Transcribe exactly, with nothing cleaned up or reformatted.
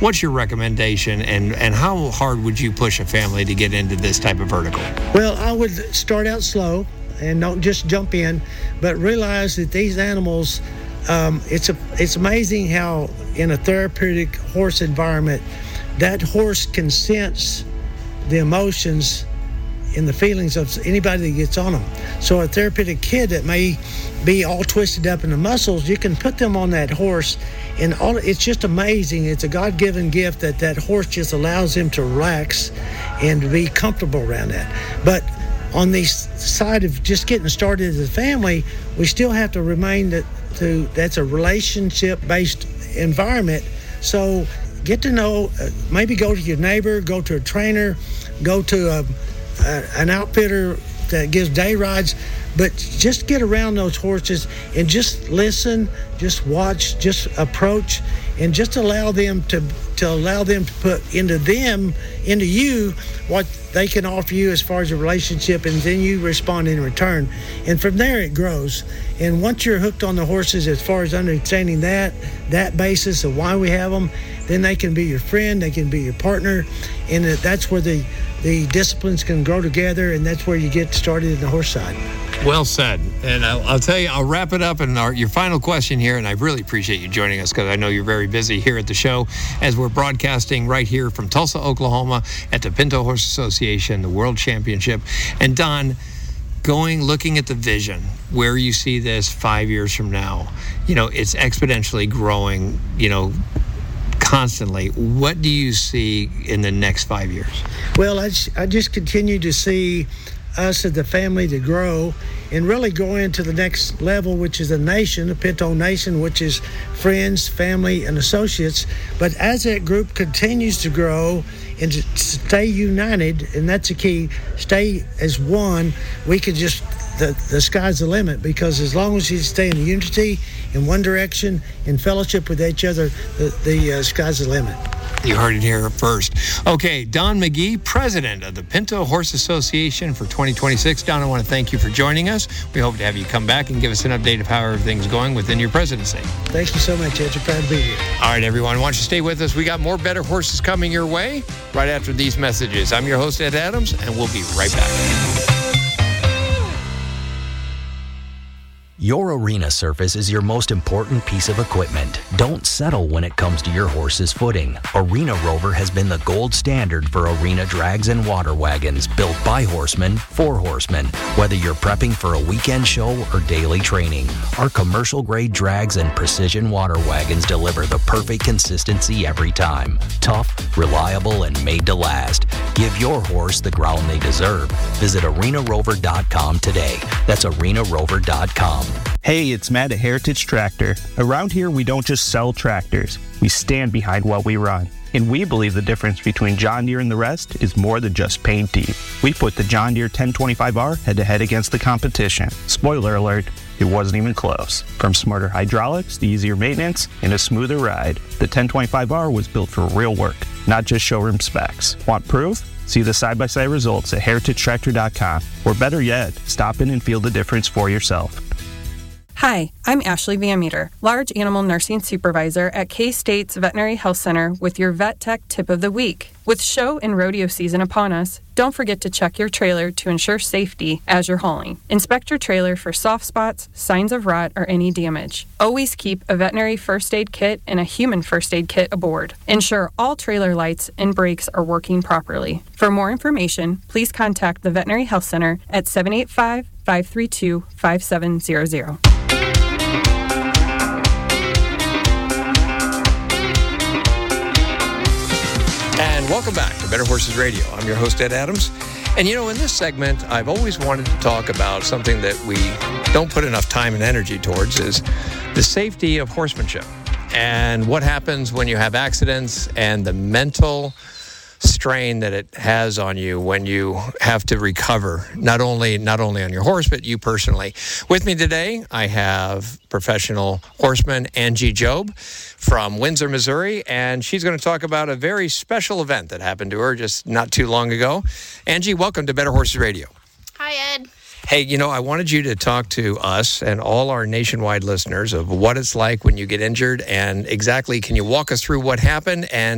What's your recommendation, and, and how hard would you push a family to get into this type of vertical? Well, I would start out slow and don't just jump in, but realize that these animals, um, it's a, it's amazing how in a therapeutic horse environment, that horse can sense the emotions and the feelings of anybody that gets on them. So a therapeutic kid that may be all twisted up in the muscles, you can put them on that horse, and all it's just amazing. It's a God-given gift that that horse just allows him to relax and to be comfortable around that. But on the side of just getting started as a family, we still have to remain that to that's a relationship-based environment. So get to know, uh, maybe go to your neighbor, go to a trainer, go to a Uh, an outfitter that gives day rides, but just get around those horses and just listen, just watch, just approach, and just allow them to to allow them to put into them, into you, what they can offer you as far as a relationship, and then you respond in return. And from there it grows. And once you're hooked on the horses, as far as understanding that, that basis of why we have them, then they can be your friend, they can be your partner, and that's where the the disciplines can grow together, and that's where you get started in the horse side. Well said. And I'll, I'll tell you, I'll wrap it up. And our, your final question here, and I really appreciate you joining us because I know you're very busy here at the show as we're broadcasting right here from Tulsa, Oklahoma at the Pinto Horse Association, the World Championship. And Don, going, looking at the vision, where you see this five years from now, you know, it's exponentially growing, you know, constantly. What do you see in the next five years? Well, I just, I just continue to see us as a family to grow and really go into the next level, which is a nation, a Pinto Nation, which is friends, family, and associates. But as that group continues to grow and to stay united, and that's the key, stay as one, we can just, the, the sky's the limit, because as long as you stay in unity, in one direction, in fellowship with each other, the, the uh, sky's the limit. You heard it here first. Okay, Don McGee, president of the Pinto Horse Association for twenty twenty-six. Don, I want to thank you for joining us. We hope to have you come back and give us an update of how everything's going within your presidency. Thank you so much, Ed. You're proud to be here. All right, everyone. Why don't you stay with us? We got more Better Horses coming your way right after these messages. I'm your host, Ed Adams, and we'll be right back. Your arena surface is your most important piece of equipment. Don't settle when it comes to your horse's footing. Arena Rover has been the gold standard for arena drags and water wagons built by horsemen for horsemen. Whether you're prepping for a weekend show or daily training, our commercial-grade drags and precision water wagons deliver the perfect consistency every time. Tough, reliable, and made to last. Give your horse the ground they deserve. Visit arena rover dot com today. That's arena rover dot com. Hey, it's Matt at Heritage Tractor. Around here, we don't just sell tractors. We stand behind what we run. And we believe the difference between John Deere and the rest is more than just paint deep. We put the John Deere ten twenty-five R head-to-head against the competition. Spoiler alert, it wasn't even close. From smarter hydraulics to easier maintenance and a smoother ride, the ten twenty-five R was built for real work, not just showroom specs. Want proof? See the side-by-side results at heritage tractor dot com. Or better yet, stop in and feel the difference for yourself. Hi, I'm Ashley Van Meter, Large Animal Nursing Supervisor at K-State's Veterinary Health Center with your Vet Tech Tip of the Week. With show and rodeo season upon us, don't forget to check your trailer to ensure safety as you're hauling. Inspect your trailer for soft spots, signs of rot, or any damage. Always keep a veterinary first aid kit and a human first aid kit aboard. Ensure all trailer lights and brakes are working properly. For more information, please contact the Veterinary Health Center at seven eight five, five three two, five seven zero zero. And welcome back to Better Horses Radio. I'm your host, Ed Adams. And you know, in this segment, I've always wanted to talk about something that we don't put enough time and energy towards, is the safety of horsemanship and what happens when you have accidents and the mental strain that it has on you when you have to recover, not only not only on your horse, but you personally. With me today, I have professional horseman Angie Job from Windsor, Missouri, and she's going to talk about a very special event that happened to her just not too long ago. Angie, welcome to Better Horses Radio. Hi, Ed. Hey, you know, I wanted you to talk to us and all our nationwide listeners of what it's like when you get injured, and exactly, can you walk us through what happened and